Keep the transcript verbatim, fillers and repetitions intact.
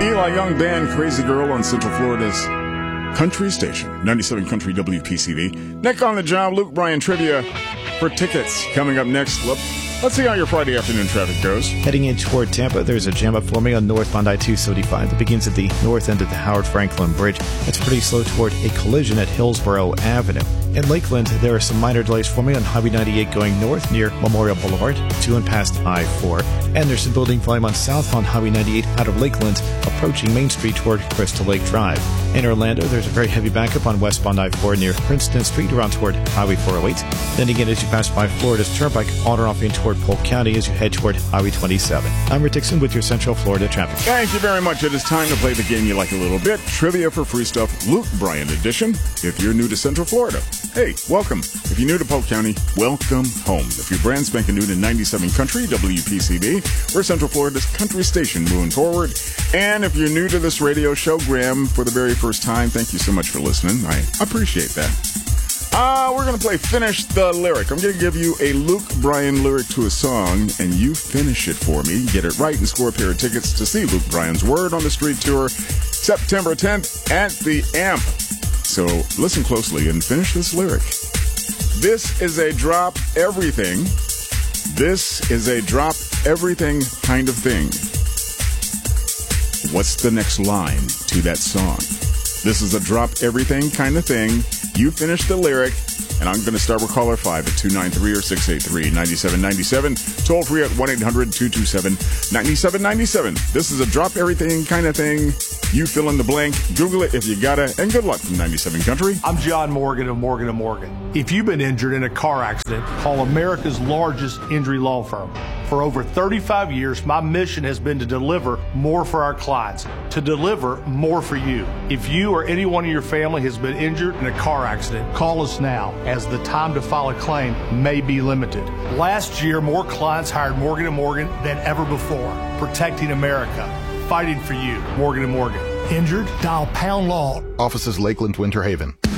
Eli Young Band, Crazy Girl on Central Florida's Country Station, ninety-seven Country W P C V. Nick on the job, Luke Bryan trivia for tickets coming up next. Look, let's see how your Friday afternoon traffic goes. Heading in toward Tampa, there's a jam up forming on northbound I two seventy-five that begins at the north end of the Howard Franklin Bridge. It's pretty slow toward a collision at Hillsborough Avenue. In Lakeland, there are some minor delays forming on Highway ninety-eight going north near Memorial Boulevard to and past I four. And there's some building volume on southbound Highway ninety-eight out of Lakeland approaching Main Street toward Crystal Lake Drive. In Orlando, there's a very heavy backup on westbound I four near Princeton Street around toward Highway four oh eight. Then again, as you pass by Florida's Turnpike, on or off in toward Polk County as you head toward Highway twenty-seven. I'm Rick Dixon with your Central Florida traffic. Thank you very much. It is time to play the game you like a little bit. Trivia for Free Stuff, Luke Bryan edition. If you're new to Central Florida, hey, welcome. If you're new to Polk County, welcome home. If you're brand spanking new to ninety-seven Country W P C V, we're Central Florida's country station moving forward. And if you're new to this radio show, Graham, for the very first time, thank you so much for listening. I appreciate that. Uh, we're going to play Finish the Lyric. I'm going to give you a Luke Bryan lyric to a song, and you finish it for me. Get it right and score a pair of tickets to see Luke Bryan's Word on the Street Tour September tenth at the Amp. So listen closely and finish this lyric. This is a drop everything. This is a drop everything kind of thing. What's the next line to that song? This is a drop everything kind of thing. You finish the lyric, and I'm going to start with caller five at two nine three or six eight three, nine seven nine seven. Toll free at one eight hundred two two seven nine seven nine seven. This is a drop everything kind of thing. You fill in the blank. Google it if you gotta, and good luck from ninety-seven Country. I'm John Morgan of Morgan and Morgan. If you've been injured in a car accident, call America's largest injury law firm. For over thirty-five years, my mission has been to deliver more for our clients, to deliver more for you. If you or anyone in your family has been injured in a car accident, call us now, as the time to file a claim may be limited. Last year, more clients hired Morgan and Morgan than ever before, protecting America, fighting for you. Morgan and Morgan. Injured? Dial pound law. Offices Lakeland, Winter Haven.